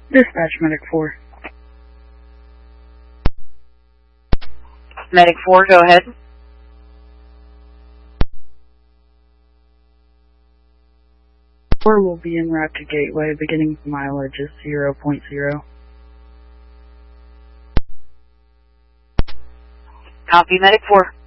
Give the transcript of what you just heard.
Dispatch Medic 4. Medic 4, go ahead. Four will be en route to Gateway, beginning mileage is 0.0. Copy, Medic 4.